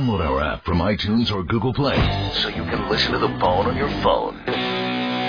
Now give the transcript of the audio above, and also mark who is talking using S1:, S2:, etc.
S1: Download our app from iTunes or Google Play so you can listen to the phone on your phone.